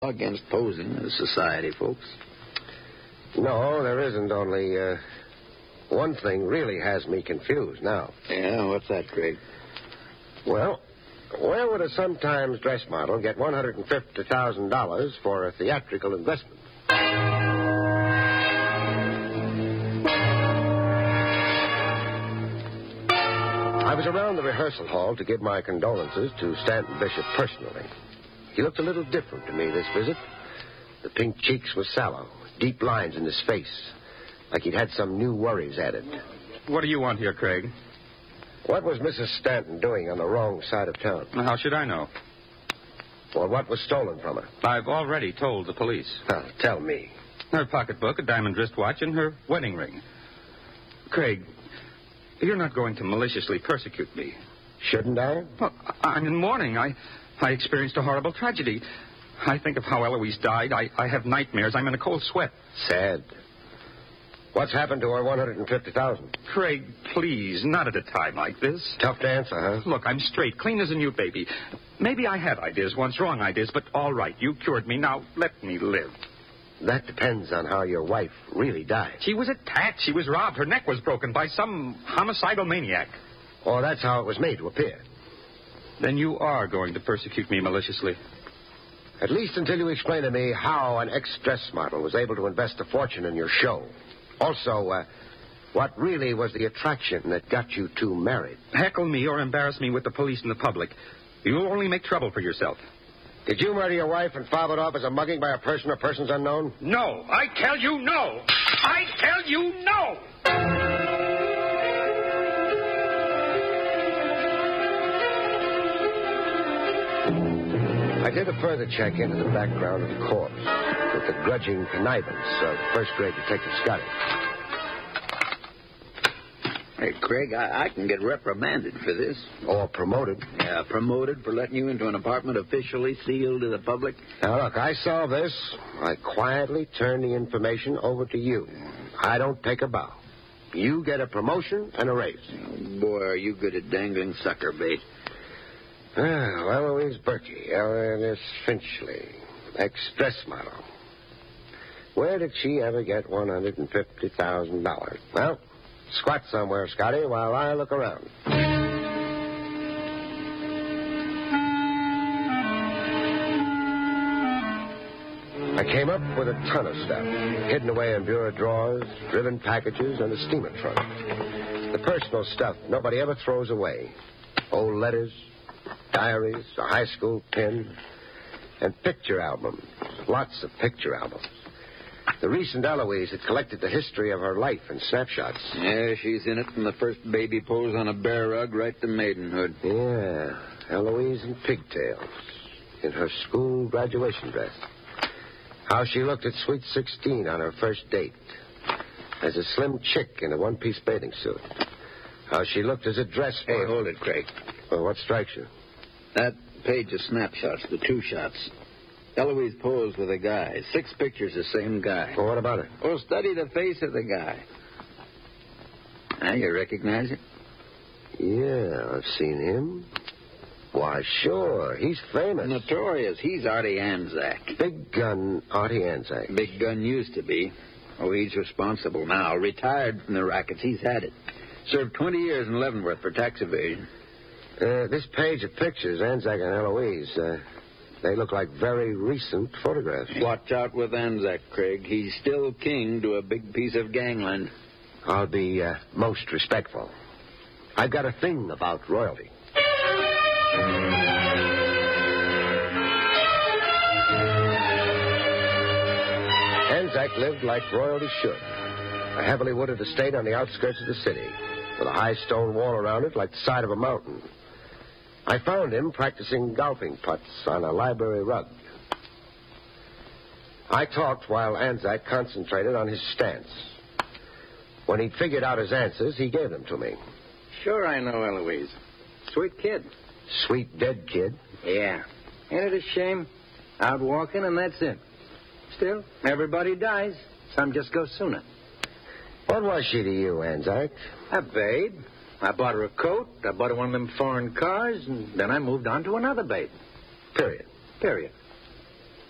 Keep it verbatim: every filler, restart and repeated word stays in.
against posing as society folks. No, there isn't. Only uh, one thing really has me confused now. Yeah, what's that, Craig? Well, where would a sometimes dress model get one hundred fifty thousand dollars for a theatrical investment? I was around the rehearsal hall to give my condolences to Stanton Bishop personally. He looked a little different to me this visit. The pink cheeks were sallow, deep lines in his face, like he'd had some new worries added. What do you want here, Craig? What was Missus Stanton doing on the wrong side of town? How should I know? Well, what was stolen from her? I've already told the police. Well, tell me. Her pocketbook, a diamond wristwatch, and her wedding ring. Craig, you're not going to maliciously persecute me. Shouldn't I? Well, I'm in mourning. I, I experienced a horrible tragedy. I think of how Eloise died. I, I have nightmares. I'm in a cold sweat. Sad. What's happened to her one hundred fifty thousand dollars? Craig, please, not at a time like this. Tough to answer, huh? Look, I'm straight, clean as a new baby. Maybe I had ideas once, wrong ideas, but all right, you cured me. Now, let me live. That depends on how your wife really died. She was attacked. She was robbed. Her neck was broken by some homicidal maniac. Oh, that's how it was made to appear. Then you are going to persecute me maliciously. At least until you explain to me how an ex-dress model was able to invest a fortune in your show. Also, uh, what really was the attraction that got you two married? Heckle me or embarrass me with the police and the public. You'll only make trouble for yourself. Did you murder your wife and fob it off as a mugging by a person or persons unknown? No. I tell you no. I tell you no. I did a further check into the background of the corpse with the grudging connivance of first-grade detective Scotty. Hey, Craig, I, I can get reprimanded for this. Or promoted. Yeah, promoted for letting you into an apartment officially sealed to the public. Now, look, I saw this. I quietly turn the information over to you. I don't take a bow. You get a promotion and a raise. Oh, boy, are you good at dangling sucker bait. Ah, well, Eloise Berkey, Eleanor Finchley, ex-dress model. Where did she ever get one hundred fifty thousand dollars? Well, squat somewhere, Scotty, while I look around. I came up with a ton of stuff, hidden away in bureau drawers, driven packages, and a steamer trunk. The personal stuff nobody ever throws away. Old letters, diaries, a high school pin, and picture albums. Lots of picture albums. The recent Eloise had collected the history of her life in snapshots. Yeah, she's in it from the first baby pose on a bear rug right to maidenhood. Yeah, Eloise in pigtails, in her school graduation dress. How she looked at Sweet sixteen on her first date, as a slim chick in a one-piece bathing suit. How she looked as a dress for... Hey, hold it, Craig. Well, what strikes you? That page of snapshots, the two shots. Eloise posed with a guy. Six pictures, the same guy. Well, what about it? Oh, study the face of the guy. Now, you recognize it? Yeah, I've seen him. Why, sure. He's famous. Notorious. He's Artie Anzac. Big gun Artie Anzac. Big gun used to be. Oh, he's responsible now. Retired from the rackets. He's had it. Served twenty years in Leavenworth for tax evasion. Uh, this page of pictures, Anzac and Eloise, uh, they look like very recent photographs. Watch out with Anzac, Craig. He's still king to a big piece of gangland. I'll be uh, most respectful. I've got a thing about royalty. Anzac lived like royalty should. A heavily wooded estate on the outskirts of the city, with a high stone wall around it like the side of a mountain. I found him practicing golfing putts on a library rug. I talked while Anzac concentrated on his stance. When he'd figured out his answers, he gave them to me. Sure, I know Eloise. Sweet kid. Sweet dead kid. Yeah. Ain't it a shame? Out walking and that's it. Still, everybody dies. Some just go sooner. What was she to you, Anzac? A babe. I bought her a coat. I bought her one of them foreign cars, and then I moved on to another babe. Period. Period.